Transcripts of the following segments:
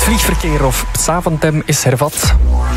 Het vliegverkeer of Zaventem is hervat.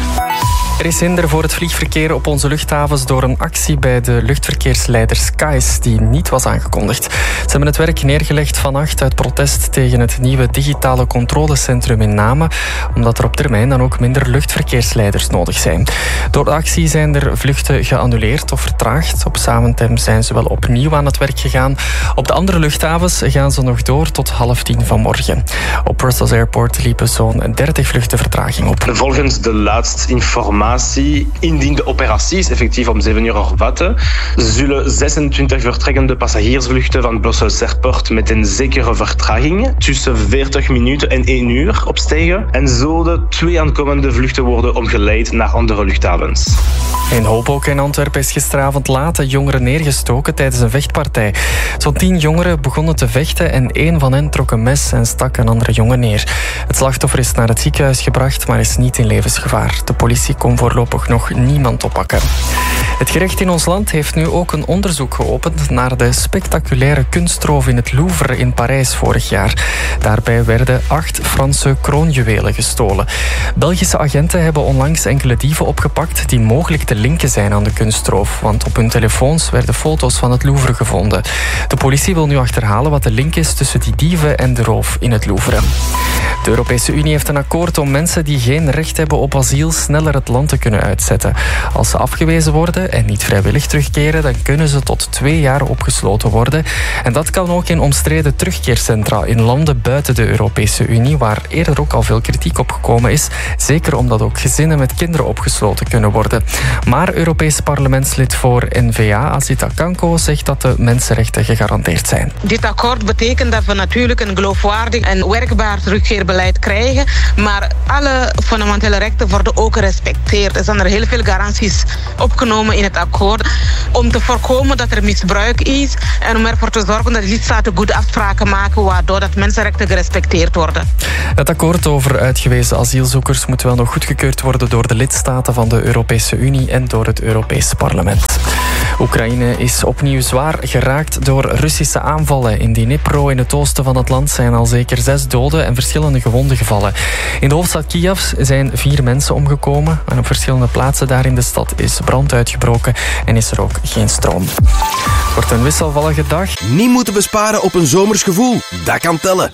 Er is hinder voor het vliegverkeer op onze luchthavens door een actie bij de luchtverkeersleider Skies die niet was aangekondigd. Ze hebben het werk neergelegd vannacht uit protest tegen het nieuwe digitale controlecentrum in Namen, omdat er op termijn dan ook minder luchtverkeersleiders nodig zijn. Door de actie zijn er vluchten geannuleerd of vertraagd. Op Zaventem zijn ze wel opnieuw aan het werk gegaan. Op de andere luchthavens gaan ze nog door tot 9:30 vanmorgen. Op Brussels Airport liepen zo'n 30 vluchten vertraging op. Volgens de laatste informatie, indien de operaties effectief om 7 uur hervatten, zullen 26 vertrekkende passagiersvluchten van Brussels Airport met een zekere vertraging tussen 40 minuten en 1 uur opstijgen en zullen 2 aankomende vluchten worden omgeleid naar andere luchthavens. In Hoboken in Antwerpen is gisteravond laat jongeren neergestoken tijdens een vechtpartij. Zo'n 10 jongeren begonnen te vechten en 1 van hen trok een mes en stak een andere jongen neer. Het slachtoffer is naar het ziekenhuis gebracht, maar is niet in levensgevaar. De politie kon voorlopig nog niemand oppakken. Het gerecht in ons land heeft nu ook een onderzoek geopend naar de spectaculaire kunstroof in het Louvre in Parijs vorig jaar. Daarbij werden 8 Franse kroonjuwelen gestolen. Belgische agenten hebben onlangs enkele dieven opgepakt die mogelijk te linken zijn aan de kunstroof, want op hun telefoons werden foto's van het Louvre gevonden. De politie wil nu achterhalen wat de link is tussen die dieven en de roof in het Louvre. De Europese Unie heeft een akkoord om mensen die geen recht hebben op asiel sneller het land te kunnen uitzetten. Als ze afgewezen worden en niet vrijwillig terugkeren, dan kunnen ze tot 2 jaar opgesloten worden. En dat kan ook in omstreden terugkeercentra in landen buiten de Europese Unie, waar eerder ook al veel kritiek op gekomen is. Zeker omdat ook gezinnen met kinderen opgesloten kunnen worden. Maar Europees parlementslid voor N-VA, Azita Kanko, zegt dat de mensenrechten gegarandeerd zijn. Dit akkoord betekent dat we natuurlijk een geloofwaardig en werkbaar terugkeerbeleid krijgen, maar alle fundamentele rechten worden ook gerespecteerd. Er zijn er heel veel garanties opgenomen in het akkoord om te voorkomen dat er misbruik is en om ervoor te zorgen dat de lidstaten goede afspraken maken waardoor dat mensenrechten gerespecteerd worden. Het akkoord over uitgewezen asielzoekers moet wel nog goedgekeurd worden door de lidstaten van de Europese Unie en door het Europees Parlement. Oekraïne is opnieuw zwaar geraakt door Russische aanvallen. In Dnipro in het oosten van het land zijn al zeker 6 doden en verschillende gewonden gevallen. In de hoofdstad Kiev zijn 4 mensen omgekomen en op verschillende plaatsen daar in de stad is brand uitgebroken en is er ook geen stroom. Het wordt een wisselvallige dag. Niet moeten besparen op een zomers gevoel. Dat kan tellen.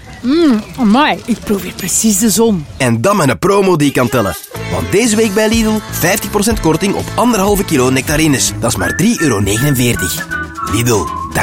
Amai, ik proef hier precies de zon. En dan met een promo die kan tellen. Want deze week bij Lidl 50% korting op 1,5 kilo nectarines. Dat is maar €3,49. Lidl.